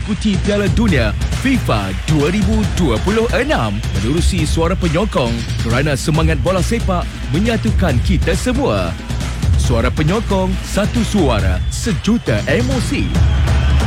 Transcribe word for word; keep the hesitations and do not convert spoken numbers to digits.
mengikuti Piala Dunia FIFA dua ribu dua puluh enam menerusi Suara Penyokong kerana semangat bola sepak menyatukan kita semua. Suara Penyokong, satu suara, sejuta emosi.